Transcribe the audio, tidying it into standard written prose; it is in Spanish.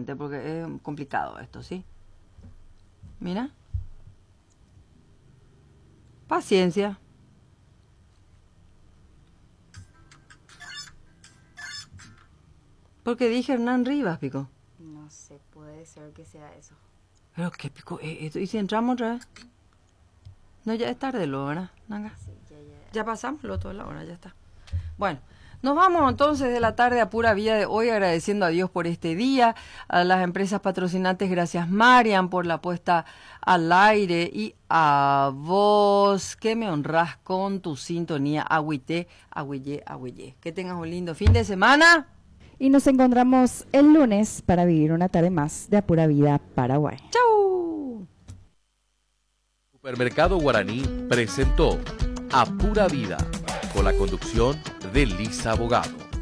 gente, porque es complicado esto, ¿sí? Mira. Paciencia. Porque dije Hernán Rivas, Pico. No sé, puede ser que sea eso. Pero qué Pico, esto. ¿Y si entramos otra vez? No, ya es tarde, lo, ¿verdad, Nanga? Sí, Ya pasamos lo toda la hora, ya está. Bueno, nos vamos entonces de la tarde a Pura Vida de hoy, agradeciendo a Dios por este día, a las empresas patrocinantes, gracias Marian por la puesta al aire, y a vos que me honrás con tu sintonía. Agüité, agüillé, agüillé. Que tengas un lindo fin de semana. Y nos encontramos el lunes para vivir una tarde más de A Pura Vida Paraguay. ¡Chau! Supermercado Guaraní presentó A Pura Vida, con la conducción de Lisa Abogado.